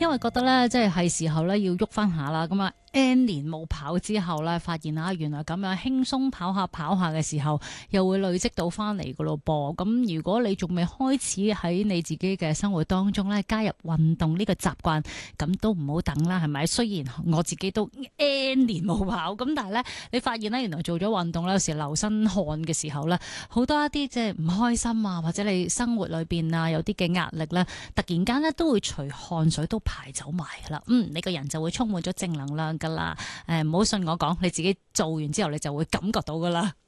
因為覺得咧，即係時候咧要喐翻下啦。咁啊 N 年冇跑之後咧，發現啊原來咁樣輕鬆跑下嘅時候，又會累積到翻嚟噶咯噃。咁如果你仲未開始喺你自己嘅生活當中咧加入運動呢個習慣，咁都唔好等啦，係咪？雖然我自己都 N 年冇跑，咁但係咧你發現咧原來做咗運動咧，有時流身汗嘅時候咧，好多一啲即係唔開心啊，或者你生活裏邊啊有啲嘅壓力咧，突然間咧都會隨汗水都排走埋噶啦。你個人就會充滿咗正能量噶啦。唔好信我講，你自己做完之後你就會感覺到噶啦。